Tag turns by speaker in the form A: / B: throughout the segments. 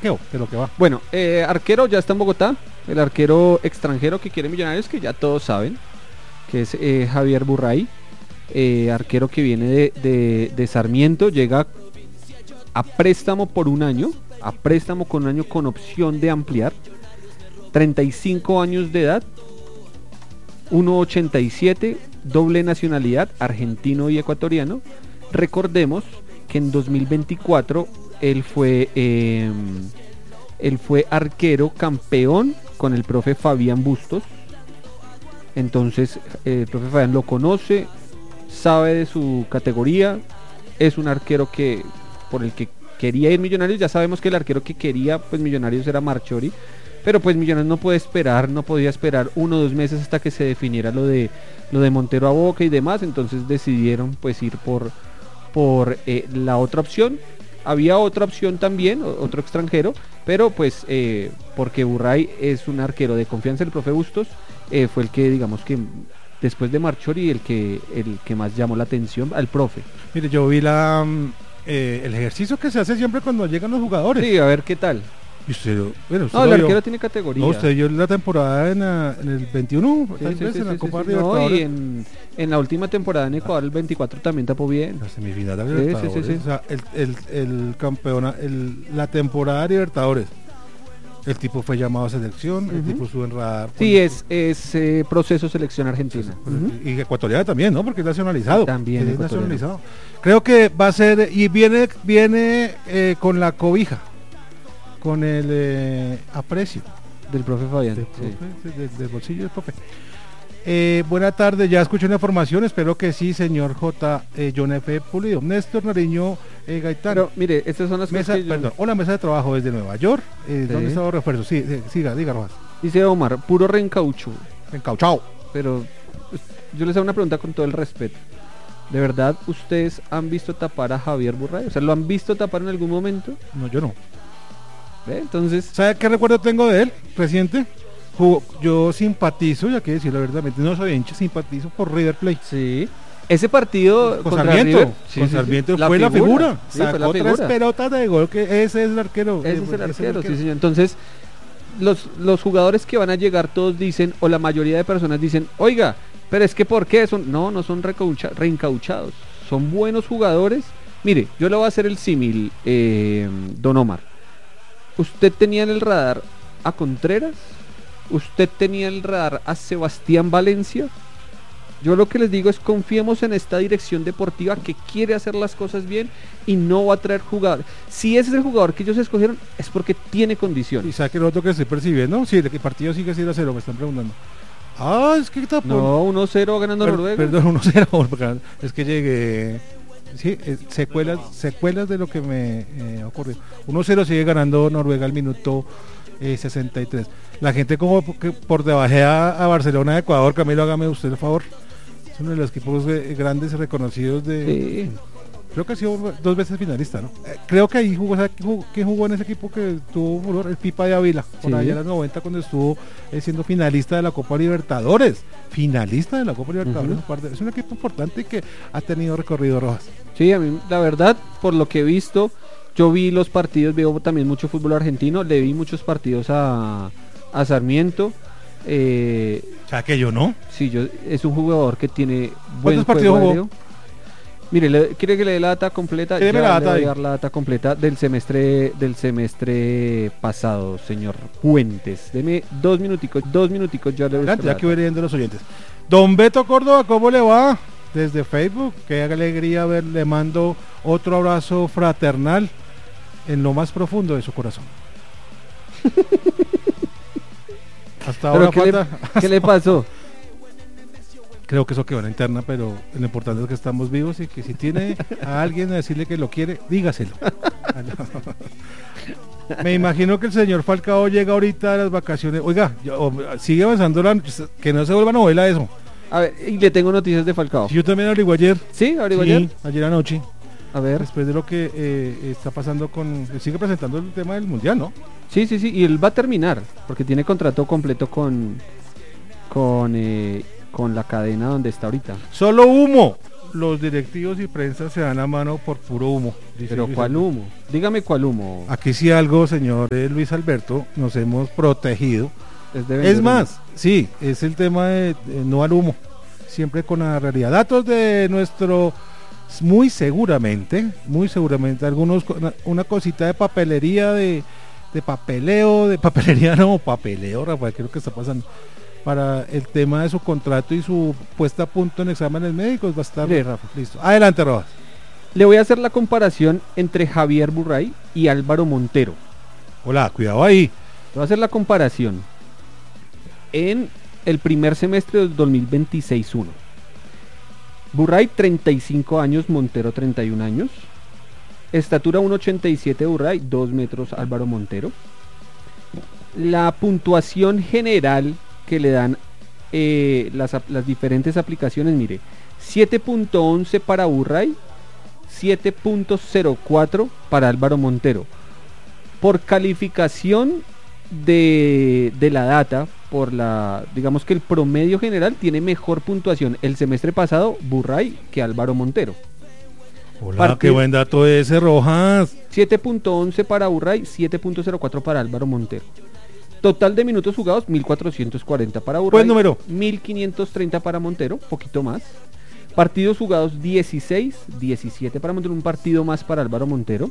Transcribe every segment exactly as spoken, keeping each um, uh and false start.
A: qué, de lo que va.
B: Bueno, eh, arquero ya está en Bogotá, el arquero extranjero que quiere Millonarios, que ya todos saben, que es eh, Javier Burray, eh, arquero que viene de, de, de Sarmiento, llega a préstamo por un año, a préstamo con un año con opción de ampliar, treinta y cinco años de edad, uno ochenta y siete, doble nacionalidad, argentino y ecuatoriano. Recordemos que en dos mil veinticuatro él fue eh, él fue arquero campeón con el profe Fabián Bustos. Entonces eh, el profe Fabián lo conoce, sabe de su categoría, es un arquero que por el que quería ir Millonarios. Ya sabemos que el arquero que quería pues Millonarios era Marchori, pero pues Millonarios no puede esperar, no podía esperar uno o dos meses hasta que se definiera lo de lo de Montero a Boca y demás. Entonces decidieron pues ir por por eh, la otra opción. Había otra opción también, otro extranjero, pero pues eh, porque Burray es un arquero de confianza del profe Bustos, eh, fue el que digamos que después de Marchori el que el que más llamó la atención al profe.
A: Mire, yo vi la eh, el ejercicio que se hace siempre cuando llegan los jugadores.
B: Sí, a ver qué tal.
A: Y usted, bueno, usted
B: no, el
A: vio.
B: arquero tiene categoría.
A: No, usted vio la temporada en, la, en el veintiuno,
B: sí,
A: tal
B: sí,
A: vez,
B: sí,
A: en la
B: sí,
A: Copa
B: sí,
A: Libertadores.
B: No, y en, en la última temporada en Ecuador, el veinticuatro también tapó bien.
A: La semifinal de
B: Sí,
A: Libertadores.
B: sí, sí, sí.
A: O sea, el, el, el campeona, el, la temporada de Libertadores. El tipo fue llamado a selección, uh-huh. El tipo estuvo en radar.
B: Sí, es, es eh, proceso selección argentina.
A: Pues, uh-huh. Y ecuatoriana también, ¿no? Porque es nacionalizado.
B: También
A: es nacionalizado. Creo que va a ser, y viene, viene eh, con la cobija. Con el eh, aprecio
B: del profe Fabián,
A: del, profe,
B: sí.
A: del, del bolsillo del profe. Eh, buena tarde, ya escuché una información, espero que sí, señor J. Eh, John F. Pulido. Néstor Nariño eh, Gaitán.
B: Pero mire, estas son las
A: mesa,
B: cosas que yo...
A: perdón, hola, mesa de trabajo desde Nueva York. Eh,
B: sí.
A: ¿Dónde está los refuerzos? Sí, sí, siga, diga, Rojas.
B: Dice Omar, puro reencaucho.
A: Reencauchado.
B: Pero yo les hago una pregunta con todo el respeto. ¿De verdad ustedes han visto tapar a Javier Burray? O sea, ¿lo han visto tapar en algún momento?
A: No, yo no.
B: ¿Ve? Entonces,
A: ¿sabe qué recuerdo tengo de él reciente? Jugó, yo simpatizo, ya que decirlo verdaderamente, no soy hincha, simpatizo por River Plate.
B: Sí. Ese partido
A: con
B: contra
A: Sarmiento,
B: River,
A: sí, con sí, Sarmiento sí. fue la figura, la figura. Sí,
B: sacó
A: fue la
B: figura.
A: Tres pelotas de gol, que ese es el arquero.
B: Ese es el arquero, es el arquero. Sí, señor. Entonces, los, los jugadores que van a llegar todos dicen, o la mayoría de personas dicen, oiga, pero es que ¿por qué? Son, no, no son reencauchados, son buenos jugadores. Mire, yo le voy a hacer el símil, eh, Don Omar. ¿Usted tenía en el radar a Contreras? ¿Usted tenía en el radar a Sebastián Valencia? Yo lo que les digo es confiemos en esta dirección deportiva que quiere hacer las cosas bien y no va a traer jugadores. Si ese es el jugador que ellos escogieron es porque tiene condiciones.
A: ¿Y sabe que lo otro que estoy percibiendo? Sí, el partido sigue siendo a cero, me están preguntando. Ah, es que está por...
B: No, uno cero ganando
A: per
B: Noruega.
A: Perdón, uno cero, es que llegué... Sí, eh, secuelas, secuelas de lo que me eh, ocurrió. uno cero sigue ganando Noruega al minuto eh, sesenta y tres. La gente como que por debajea a Barcelona de Ecuador. Camilo, hágame usted el favor. Es uno de los equipos eh, grandes y reconocidos de...
B: Sí.
A: Creo que ha sido dos veces finalista, ¿no? Eh, creo que ahí jugó, ¿sabe quién jugó, quién jugó en ese equipo que tuvo furor? El Pipa de Ávila, por sí. allá en los noventa cuando estuvo eh, siendo finalista de la Copa Libertadores. Finalista de la Copa Libertadores. Uh-huh. Es un equipo importante que ha tenido recorrido, Rojas.
B: Sí, a mí, la verdad, por lo que he visto, yo vi los partidos, veo también mucho fútbol argentino, le vi muchos partidos a, a Sarmiento. Eh,
A: o sea, que yo no.
B: Sí, yo, es un jugador que tiene buen
A: partidos
B: juego
A: jugó?
B: Mire, le, ¿quiere que le dé la data completa? Ya
A: la data
B: le voy a dar la data completa del semestre del semestre pasado, señor Puentes. Deme dos minuticos, dos minuticos, ya le voy a
A: dar. Ya que voy leyendo los oyentes. Don Beto Córdoba, ¿cómo le va? Desde Facebook, qué alegría ver, le mando otro abrazo fraternal en lo más profundo de su corazón. Hasta ahora
B: ¿Qué,
A: falta,
B: le, ¿qué le pasó?
A: Creo que eso quedó en la interna, pero lo importante es que estamos vivos y que si tiene a alguien a decirle que lo quiere, dígaselo. Me imagino que el señor Falcao llega ahorita a las vacaciones. Oiga, yo, sigue avanzando, la, que no se vuelva novela eso.
B: A ver, y le tengo noticias de Falcao.
A: Sí, yo también averigué ayer.
B: ¿Sí? ¿Averigué
A: sí,
B: ayer?
A: Ayer anoche.
B: A ver.
A: Después de lo que eh, está pasando con... Sigue presentando el tema del Mundial, ¿no?
B: Sí, sí, sí, y él va a terminar, porque tiene contrato completo con... Con... Eh, con la cadena donde está ahorita.
A: Solo humo. los directivos y prensa se dan la mano por puro humo.
B: Pero ¿cuál humo? Dígame cuál humo.
A: Aquí sí algo, señor eh, Luis Alberto, nos hemos protegido.
B: Es, de
A: es más, sí, es el tema de, de no al humo, siempre con la realidad. Datos de nuestro, muy seguramente, muy seguramente, algunos, una, una cosita de papelería, de, de papeleo, de papelería, no, papeleo, Rafael, ¿qué es lo que está pasando? Para el tema de su contrato y su puesta a punto en exámenes médicos va a estar
B: sí, Rafa.
A: listo. Adelante, Rafa.
B: Le voy a hacer la comparación entre Javier Burray y Álvaro Montero.
A: Hola, cuidado ahí.
B: Le voy a hacer la comparación en el primer semestre del dos mil veintiséis uno. Burray treinta y cinco años, Montero treinta y un años. Estatura uno ochenta y siete Burray, dos metros Álvaro Montero. La puntuación general que le dan eh, las, las diferentes aplicaciones, mire, siete punto once para Burray, siete punto cero cuatro para Álvaro Montero. Por calificación de, de la data, por la, digamos que el promedio general tiene mejor puntuación el semestre pasado Burray que Álvaro Montero.
A: Hola, Partir, qué buen dato ese, Rojas.
B: siete punto once para Burray, siete punto cero cuatro para Álvaro Montero. Total de minutos jugados, mil cuatrocientos cuarenta para Burray.
A: Buen número.
B: mil quinientos treinta para Montero, poquito más. Partidos jugados, dieciséis, diecisiete para Montero, un partido más para Álvaro Montero.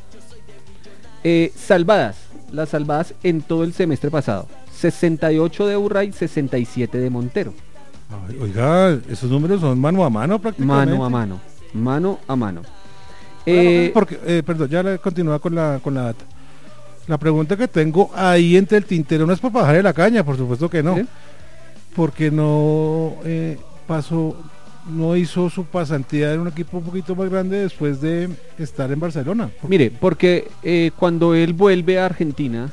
B: Eh, salvadas, las salvadas en todo el semestre pasado. sesenta y ocho de Burray, sesenta y siete de Montero.
A: Ay, oiga, esos números son mano a mano prácticamente.
B: Mano a mano, mano a mano.
A: Eh, porque, eh, perdón, ya la, continúa con la, con la data. La pregunta que tengo ahí entre el tintero no es por bajarle la caña, por supuesto que no. ¿Sí? Porque no eh, pasó, no hizo su pasantía en un equipo un poquito más grande después de estar en Barcelona.
B: Mire, porque eh, cuando él vuelve a Argentina,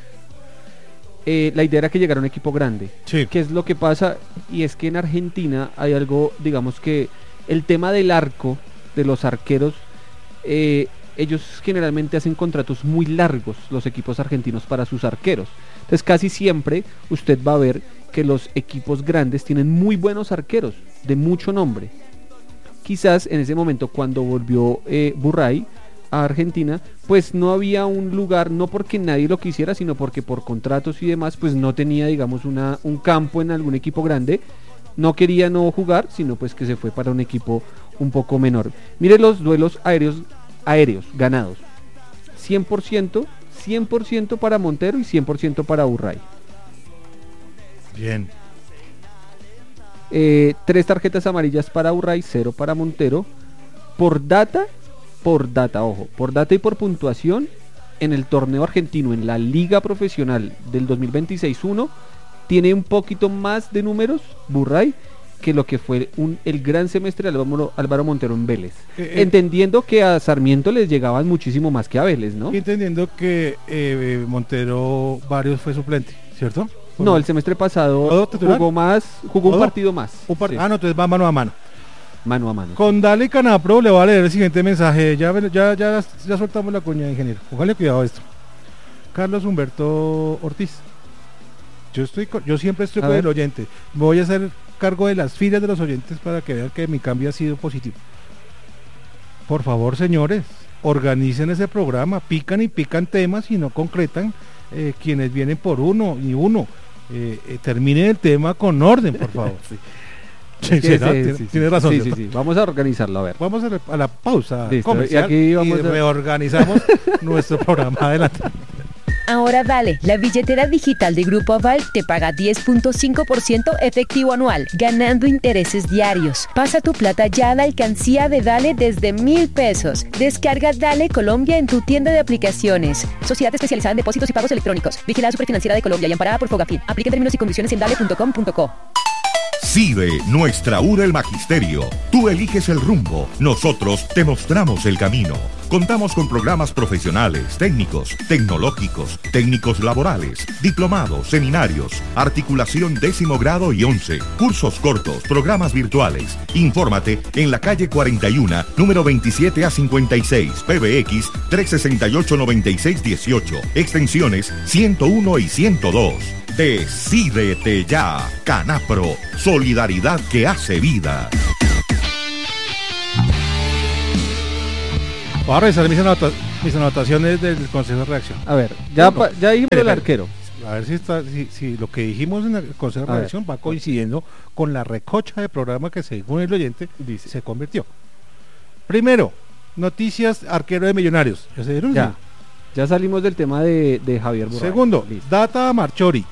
B: eh, la idea era que llegara a un equipo grande.
A: Sí.
B: ¿Qué es lo que pasa? Y es que en Argentina hay algo, digamos que el tema del arco, de los arqueros, eh, ellos generalmente hacen contratos muy largos, los equipos argentinos, para sus arqueros. Entonces casi siempre usted va a ver que los equipos grandes tienen muy buenos arqueros, de mucho nombre. Quizás en ese momento cuando volvió eh, Burray a Argentina, pues no había un lugar, no porque nadie lo quisiera, sino porque por contratos y demás, pues no tenía, digamos, una, un campo en algún equipo grande. No quería no jugar, sino pues que se fue para un equipo un poco menor. Mire los duelos aéreos aéreos ganados, cien por ciento para Montero y cien por ciento para Burray.
A: Bien.
B: Eh, tres tarjetas amarillas para Burray, cero para Montero. Por data, por data, ojo, por data y por puntuación, en el torneo argentino, en la Liga Profesional del dos mil veintiséis uno, tiene un poquito más de números Burray que lo que fue un, el gran semestre de Álvaro, Álvaro Montero en Vélez. Eh, eh, entendiendo que a Sarmiento les llegaban muchísimo más que a Vélez, ¿no?
A: Entendiendo que eh, Montero varios fue suplente, ¿cierto?
B: No, el semestre pasado jugó más, jugó un partido más.
A: Un par sí. Ah, no, entonces va mano a mano.
B: Mano a mano.
A: Con Dale Canapro le va a leer el siguiente mensaje. Ya, ya, ya, ya soltamos la cuña, ingeniero. Póngale cuidado a esto. Carlos Humberto Ortiz. Yo estoy, yo siempre estoy a con ver. El oyente. Me voy a hacer cargo de las filas de los oyentes para que vean que mi cambio ha sido positivo. Por favor, señores, organicen ese programa, pican y pican temas y no concretan eh, quienes vienen por uno y uno. Eh, eh, terminen el tema con orden, por favor. sí. Sí, sí,
B: sí, sí, tiene razón. Sí, sí, sí. Vamos a organizarlo, a ver.
A: Vamos a la, a la pausa
B: Listo,
A: comercial
B: y, aquí vamos
A: y
B: a...
A: reorganizamos nuestro programa. Adelante.
C: Ahora Dale, la billetera digital de Grupo Aval te paga diez punto cinco por ciento efectivo anual, ganando intereses diarios. Pasa tu plata ya a la alcancía de Dale desde mil pesos. Descarga Dale Colombia en tu tienda de aplicaciones. Sociedad especializada en depósitos y pagos electrónicos. Vigilada Superfinanciera de Colombia y amparada por Fogafín. Apliquen términos y condiciones en dale punto com punto co.
D: CIDE, nuestra U R el Magisterio. Tú eliges el rumbo, nosotros te mostramos el camino. Contamos con programas profesionales, técnicos, tecnológicos, técnicos laborales, diplomados, seminarios, articulación décimo grado y once, cursos cortos, programas virtuales. Infórmate en la calle cuarenta y uno, número veintisiete a cincuenta y seis, P B X trescientos sesenta y ocho, noventa y seis dieciocho, extensiones ciento uno y ciento dos. Decídete ya, Canapro, solidaridad que hace vida.
A: Voy a revisar mis, anota- mis anotaciones del Consejo de Reacción.
B: A ver, ya,
A: Uno.
B: pa- ya dijimos
A: Espere,
B: el
A: espere.
B: arquero.
A: A ver si, está, si, si lo que dijimos en el Consejo de
B: A ver.
A: Reacción va coincidiendo con la recocha de programa que según el oyente
B: Dice.
A: se convirtió. Primero, noticias arquero de Millonarios. ¿Ya se dieron?
B: Ya,
A: Sí.
B: ya salimos del tema de, de Javier Burray.
A: Segundo,
B: Listo.
A: data Marchori.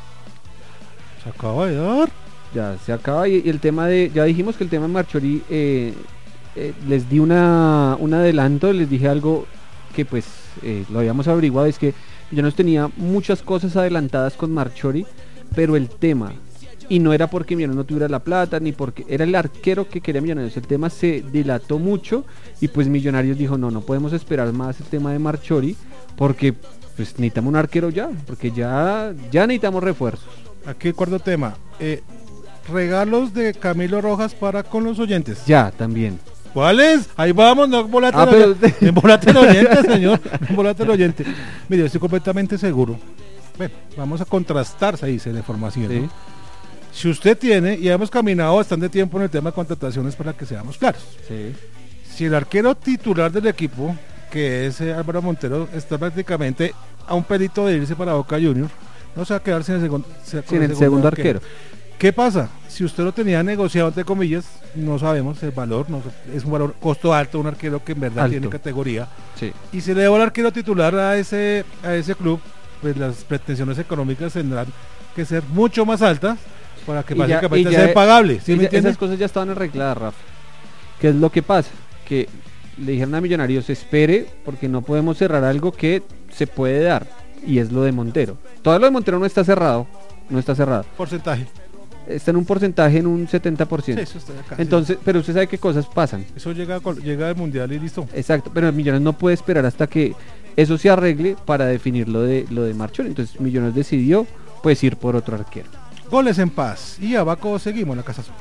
A: Se acaba de dar.
B: Ya se acaba y, y el tema de, ya dijimos que el tema de Marchori, eh, eh, les di una, un adelanto, les dije algo que pues eh, lo habíamos averiguado, es que Millonarios tenía muchas cosas adelantadas con Marchori, pero el tema, y no era porque Millonarios no tuviera la plata, ni porque era el arquero que quería Millonarios, el tema se dilató mucho y pues Millonarios dijo, no, no podemos esperar más el tema de Marchori, porque pues necesitamos un arquero ya, porque ya, ya necesitamos refuerzos.
A: Aquí el cuarto tema. Eh, regalos de Camilo Rojas para con los oyentes.
B: Ya, también.
A: ¿Cuáles? Ahí vamos, no volate
B: Ah,
A: el
B: pero-
A: oyente. No volate el oyente, señor. No volate el oyente. Mire, yo estoy completamente seguro. Bueno, vamos a contrastar, se dice, la información.
B: Sí.
A: ¿no? Si usted tiene, y hemos caminado bastante tiempo en el tema de contrataciones para que seamos claros.
B: Sí.
A: Si el arquero titular del equipo, que es eh, Álvaro Montero, está prácticamente a un pelito de irse para Boca Juniors, no se va a quedar sin el, segun- se- con
B: Sin el segundo arquero.
A: ¿Qué pasa? Si usted lo tenía negociado, entre comillas, no sabemos el valor, no, es un valor costo alto, un arquero que en verdad
B: Alto.
A: tiene categoría,
B: Sí.
A: y se le da al arquero titular a ese, a ese club, pues las pretensiones económicas tendrán que ser mucho más altas para que
B: Y ya-
A: básicamente
B: y ya-
A: sea pagable. ¿Sí
B: Y
A: me
B: ya
A: entiende?
B: esas cosas ya estaban arregladas, Rafa. ¿Qué es lo que pasa? Que le dijeron a Millonarios, espere, porque no podemos cerrar algo que se puede dar, y es lo de Montero. Todo lo de Montero no está cerrado, no está cerrado.
A: Porcentaje.
B: Está en un porcentaje en un setenta por
A: Sí,
B: ciento.
A: eso está acá,
B: Entonces, pero usted sabe qué cosas pasan.
A: sí. Eso llega, con- llega al mundial y listo.
B: Exacto, pero Millonarios no puede esperar hasta que eso se arregle para definir lo de lo de Marchori. Entonces Millonarios decidió pues ir por otro arquero.
A: Goles en paz. Y abajo seguimos en la Casa Azul.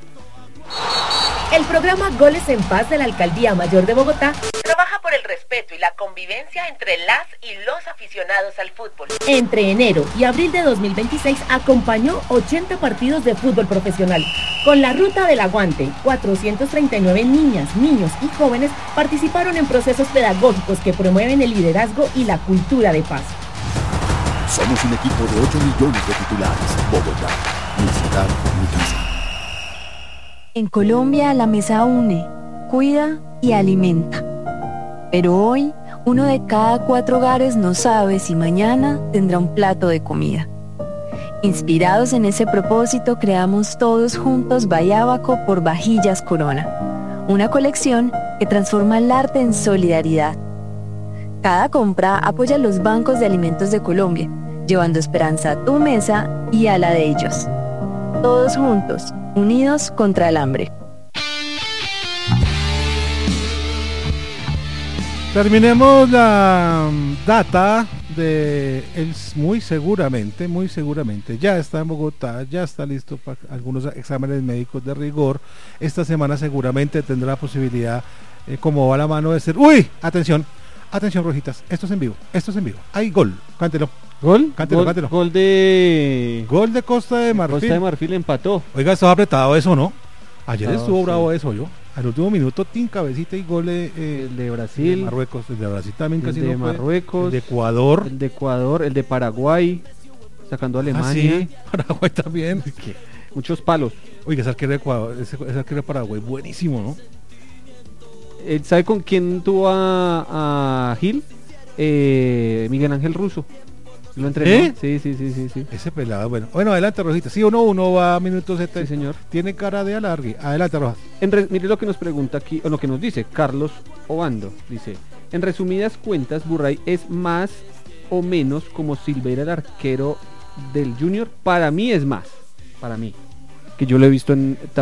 E: El programa Goles en Paz de la Alcaldía Mayor de Bogotá trabaja por el respeto y la convivencia entre las y los aficionados al fútbol. Entre enero y abril de dos mil veintiséis acompañó ochenta partidos de fútbol profesional. Con la Ruta del Aguante, cuatrocientos treinta y nueve niñas, niños y jóvenes participaron en procesos pedagógicos que promueven el liderazgo y la cultura de paz.
F: Somos un equipo de ocho millones de titulares. Bogotá, mi ciudad, mi casa.
G: En Colombia la mesa une, cuida y alimenta. Pero hoy, uno de cada cuatro hogares no sabe si mañana tendrá un plato de comida. Inspirados en ese propósito, creamos todos juntos Bayábaco por Vajillas Corona, una colección que transforma el arte en solidaridad. Cada compra apoya los bancos de alimentos de Colombia, llevando esperanza a tu mesa y a la de ellos. Todos juntos, unidos contra el hambre.
A: Terminemos la mm, data de él muy seguramente, muy seguramente, ya está en Bogotá, ya está listo para algunos exámenes médicos de rigor. Esta semana seguramente tendrá la posibilidad, eh, como va la mano, de ser, uy, atención, atención rojitas, esto es en vivo, esto es en vivo, hay gol, cántelo,
B: ¿Gol?
A: Cántelo,
B: gol,
A: cántelo.
B: gol de
A: gol de Costa de Marfil.
B: Costa de Marfil empató.
A: Oiga, estaba apretado eso, ¿no? Ayer
B: Ah,
A: estuvo
B: sí.
A: bravo eso, yo. Al último minuto, tin cabecita y gol de, eh,
B: El de
A: de
B: Brasil,
A: Marruecos. El de Brasil también
B: el
A: casi
B: de
A: no fue.
B: Marruecos,
A: El de Ecuador.
B: el de Ecuador, el de Paraguay, sacando a
A: Ah,
B: Alemania.
A: sí, Paraguay también.
B: Muchos palos.
A: Oiga, ese arquero de Ecuador, ese, ese arquero de Paraguay, buenísimo, ¿no?
B: Eh, ¿Sabe con quién tuvo a, a Gil? Eh, Miguel Ángel Russo. ¿Lo entrenó?
A: ¿Eh?
B: Sí, sí, sí, sí, sí.
A: Ese pelado, bueno. Bueno, adelante, Rojita. Sí o no, uno va a minutos setenta.
B: Sí, señor.
A: Tiene cara de alargue. Adelante, Rojas.
B: En re- mire lo que nos pregunta aquí, o lo que nos dice Carlos Obando. Dice, en resumidas cuentas, Burray es más o menos como Silveira, el arquero del Junior. Para mí es más, para mí. Que yo lo he visto en